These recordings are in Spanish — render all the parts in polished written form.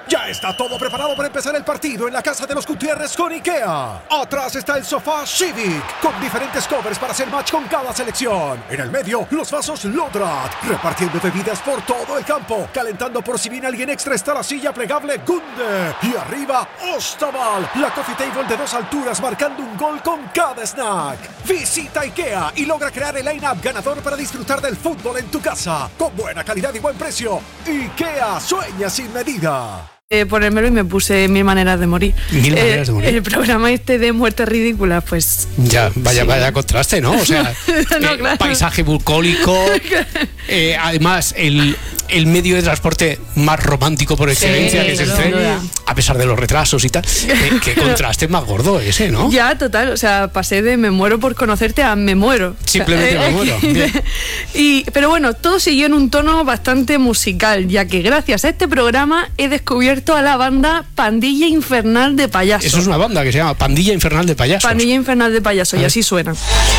Ya está todo preparado para empezar el partido en la casa de los Gutiérrez con IKEA. Atrás está el sofá Civic, con diferentes covers para hacer match con cada selección. En el medio, los vasos Lodrat, repartiendo bebidas por todo el campo. Calentando por si viene alguien extra está la silla plegable Gunde. Y arriba, Ostaval, la coffee table de 2 alturas marcando un gol con cada snack. Visita IKEA y logra crear el line-up ganador para disfrutar del fútbol en tu casa. Con buena calidad y buen precio. IKEA, sueña sin medida. Ponérmelo y me puse Mil maneras de morir. Mil maneras de morir. El programa este de muertes ridículas, pues... Ya, vaya contraste, ¿no? O sea, no, claro. Paisaje bucólico, además el medio de transporte más romántico por excelencia, que es el tren, a pesar de los retrasos y tal. Qué contraste más gordo ese, ¿no? Ya, total, o sea, pasé de me muero por conocerte a me muero. Simplemente me muero. Pero bueno, todo siguió en un tono bastante musical, ya que gracias a este programa he descubierto a la banda Pandilla Infernal de Payasos. Eso es una banda que se llama Pandilla Infernal de Payasos. Pandilla Infernal de Payasos, y así suena.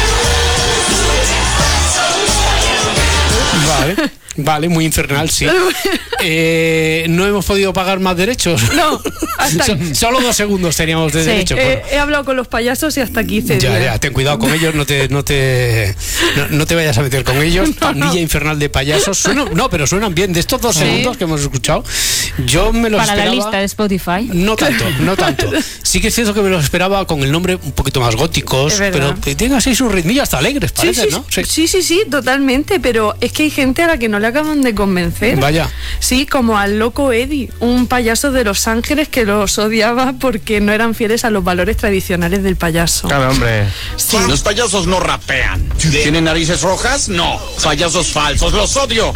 Vale, muy infernal, sí. No hemos podido pagar más derechos. No, hasta solo 2 segundos teníamos de derecho. He hablado con los payasos y hasta aquí Ya, ten cuidado con ellos, no te vayas a meter con ellos. Pandilla Infernal de Payasos. Pero suenan bien. De estos 2 segundos que hemos escuchado, yo me los esperaba. Para la lista de Spotify. No tanto. Sí que es cierto que me los esperaba con el nombre un poquito más góticos, pero que tengan así sus ritmillos hasta alegres, parece, ¿no? Sí, totalmente, pero es que hay gente a la que no le acaban de convencer. Vaya. Sí, como al loco Eddie, un payaso de Los Ángeles que los odiaba porque no eran fieles a los valores tradicionales del payaso. Claro, hombre. Sí. Los payasos no rapean. ¿Tienen narices rojas? No. Payasos falsos, los odio.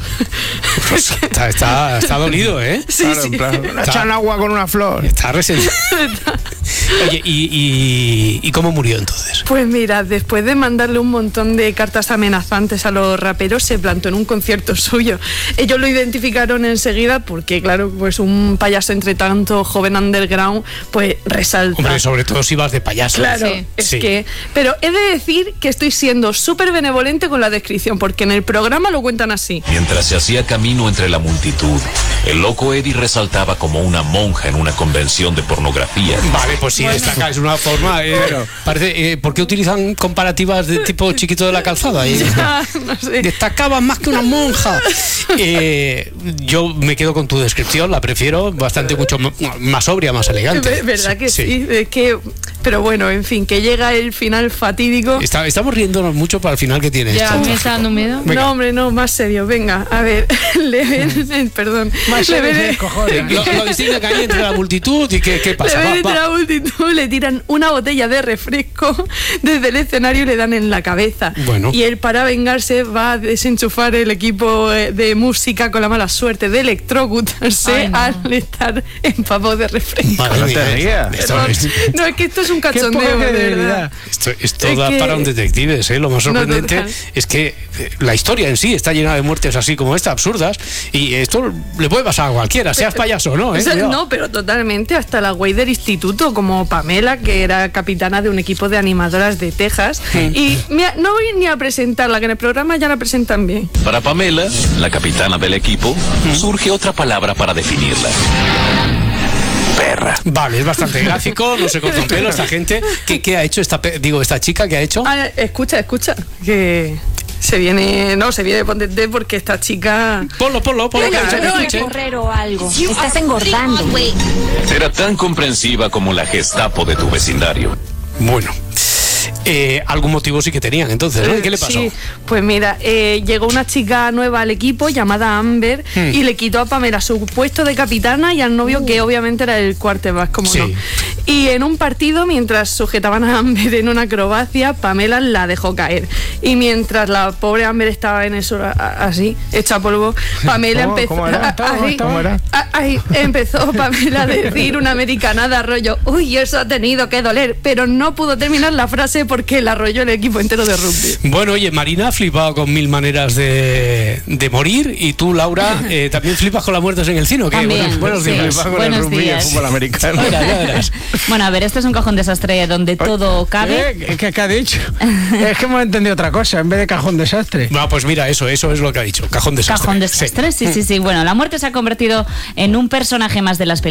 Está dolido, ¿eh? Sí, Claro. Echan agua con una flor. Está resentido. Oye, ¿y cómo murió entonces? Pues mira, después de mandarle un montón de cartas amenazantes a los raperos, se plantó en un concierto suyo. Ellos lo identificaron enseguida porque, claro, pues un payaso entre tanto joven underground, pues resalta. Hombre, sobre todo si vas de payaso. Claro, que... Pero he de decir que estoy siendo súper benevolente con la descripción, porque en el programa lo cuentan así. Mientras se hacía camino entre la multitud, el loco Eddie resaltaba como una monja en una convención de pornografía. Vale, pues sí, destaca, es una forma... parece, ¿por qué utilizan comparativas de tipo Chiquito de la Calzada? No sé. Destacaba más que una monja. Yo me quedo con tu descripción, la prefiero bastante mucho más sobria, más elegante. ¿Verdad que sí? Es que, pero bueno, en fin, que llega el final fatídico. Estamos riéndonos mucho para el final que tiene esto. ¿Me está dando miedo? Venga. No, hombre, no, más serio. Venga, a ver, perdón. Más serio, cojones. Lo distingue que hay entre la multitud y ¿qué pasa? Entre la multitud le tiran una botella de refresco desde el escenario y le dan en la cabeza. Bueno. Y él, para vengarse, va a desenchufar el equipo de música con la mala suerte de electrocutarse al estar empapado de refresco. No te rías. No, es que esto es un cachondeo, de verdad. Esto da para un detective, ¿eh? Lo más sorprendente es que la historia en sí está llena de muertes así como esta, absurdas, y esto le puede pasar a cualquiera, seas payaso o no, ¿eh? No, pero totalmente, hasta la güey del instituto, como Pamela, que era capitana de un equipo de animadoras de Texas. Y mira, no voy ni a presentarla, que en el programa ya la presentan bien. Para Pamela, la capitana del equipo, surge otra palabra para definirla. Perra. Vale, es bastante gráfico, no se corta un pelo esta gente. ¿Qué ha hecho esta chica? ¿Qué ha hecho? Escucha, que se viene potente porque esta chica... Ponlo, que escuche. Correr o algo. Estás engordando. Era tan comprensiva como la Gestapo de tu vecindario. Bueno. Algún motivo sí que tenían entonces, ¿no? ¿Qué le pasó? Sí, pues mira, llegó una chica nueva al equipo llamada Amber y le quitó a Pamela su puesto de capitana y al novio, que obviamente era el quarterback, como no. Y en un partido, mientras sujetaban a Amber en una acrobacia, Pamela la dejó caer. Y mientras la pobre Amber estaba en eso así, hecha polvo, Pamela empezó Pamela a decir una americanada rollo, uy, eso ha tenido que doler, pero no pudo terminar la frase porque la arrolló el equipo entero de rugby. Bueno, oye, Marina ha flipado con Mil maneras de morir, y tú, Laura, también flipas con las muertes en el cine, ¿qué? Buenos días. Flipas con el rugby y el fútbol americano. Ya verás. Bueno, a ver, este es un cajón desastre donde todo cabe. ¿Qué ha dicho? Es que hemos entendido otra cosa, en vez de cajón desastre. No, pues mira, eso es lo que ha dicho, cajón desastre. Cajón desastre, sí. Bueno, la muerte se ha convertido en un personaje más de las películas.